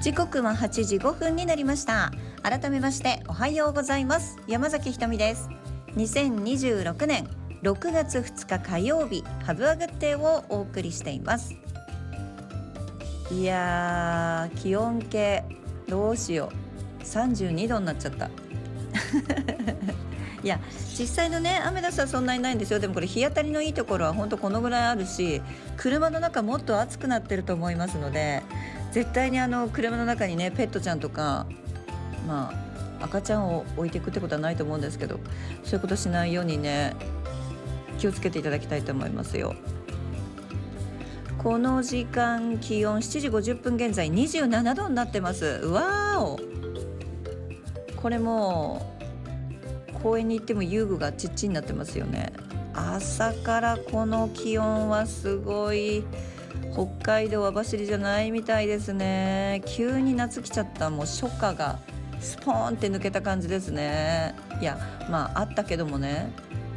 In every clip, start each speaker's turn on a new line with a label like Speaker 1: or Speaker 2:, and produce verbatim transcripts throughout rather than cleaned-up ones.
Speaker 1: 時刻ははちじごふんになりました。改めましておはようございます。山崎ひとみです。にせんにじゅうろくねんろくがつふつか火曜日、ハブアグッデーをお送りしています。いやー、気温計どうしよう、さんじゅうにどになっちゃったいや実際のねアメダスはそんなにないんですよ。でもこれ日当たりのいいところは本当このぐらいあるし、車の中もっと暑くなってると思いますので、絶対にあの車の中にねペットちゃんとか、まあ赤ちゃんを置いていくってことはないと思うんですけど、そういうことしないようにね気をつけていただきたいと思いますよ。この時間気温しちじごじゅっぷん現在にじゅうななどになってます。うわーお、これもう公園に行っても遊具がちっちになってますよね。朝からこの気温はすごい。北海道は走りじゃないみたいですね。急に夏来ちゃった。もう初夏がスポーンって抜けた感じですね。いやまああったけどもね、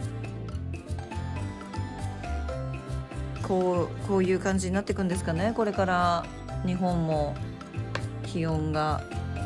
Speaker 1: こうこういう感じになっていくんですかね。これから日本も気温が、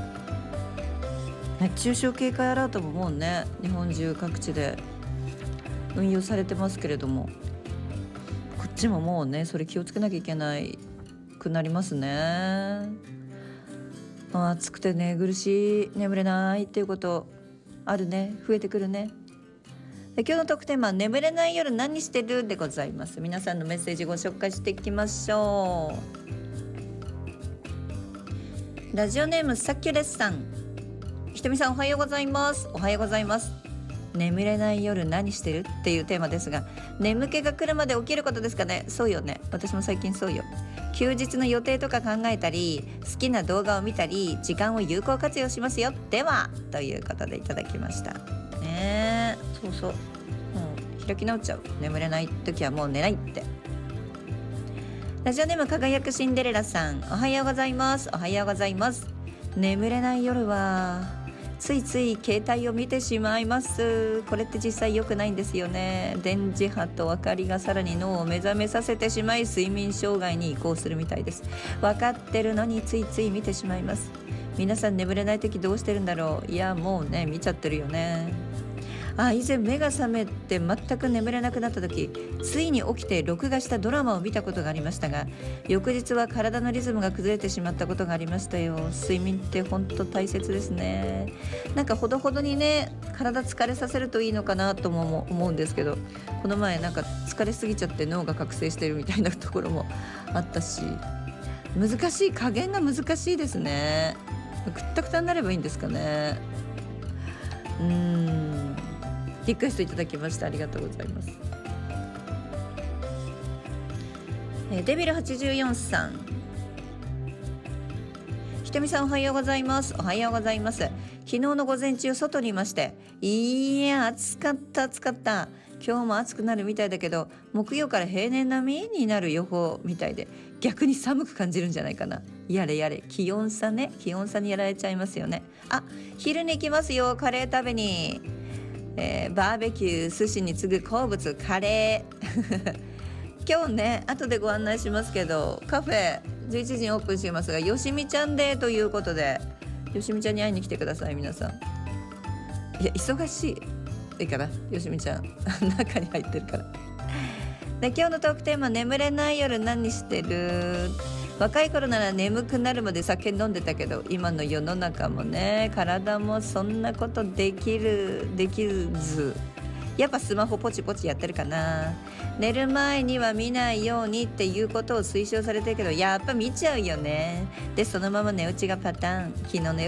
Speaker 1: 熱中症警戒アラートももうね日本中各地で運用されてますけれども、こっちももうねそれ気をつけなきゃいけないくなりますね。暑くて寝苦しい、眠れないっていうことあるね、増えてくるね。で今日の特典は眠れない夜何してるでございます。皆さんのメッセージご紹介していきましょう。ラジオネームサッキュレスさん、ひとみさんおはようございます。おはようございます。眠れない夜何してるっていうテーマですが、眠気が来るまで起きることですかね。そうよね、私も最近そうよ。休日の予定とか考えたり、好きな動画を見たり、時間を有効活用しますよ。ではということでいただきましたね。そうそう、もう開き直っちゃう。眠れない時はもう寝ないって。ラジオネーム輝くシンデレラさん、おはようございます。おはようございます。眠れない夜はついつい携帯を見てしまいます。これって実際良くないんですよね。電磁波と明かりがさらに脳を目覚めさせてしまい、睡眠障害に移行するみたいです。分かってるのについつい見てしまいます。皆さん眠れない時どうしてるんだろう。いやもうね見ちゃってるよね。あ、以前目が覚めて全く眠れなくなった時、ついに起きて録画したドラマを見たことがありましたが、翌日は体のリズムが崩れてしまったことがありましたよ。睡眠って本当大切ですね。なんかほどほどにね体疲れさせるといいのかなとも思うんですけど、この前なんか疲れすぎちゃって脳が覚醒してるみたいなところもあったし、難しい、加減が難しいですね。くったくたになればいいんですかね。うーんリクエストいただきました。ありがとうございます。えー、デビルはちじゅうよんさん、ひとみさんおはようございます。おはようございます。昨日の午前中外にいまして、いや暑かった暑かった。今日も暑くなるみたいだけど、木曜から平年並みになる予報みたいで、逆に寒く感じるんじゃないかな。やれやれ、気温差ね、気温差にやられちゃいますよね。あ、昼に行きますよ、カレー食べに。えー、バーベキュー、寿司に次ぐ好物カレー今日ね後でご案内しますけど、カフェじゅういちじにオープンしていますが、よしみちゃんデーということで、よしみちゃんに会いに来てください皆さん。いや忙しいいいかな、よしみちゃん中に入ってるからで、今日のトークテーマ、眠れない夜何してる。若い頃なら眠くなるまで酒飲んでたけど、今の世の中もね体もそんなことできるできず、やっぱスマホポチポチやってるかな。寝る前には見ないようにっていうことを推奨されてるけど、やっぱ見ちゃうよね。でそのまま寝落ちがパターン。昨日の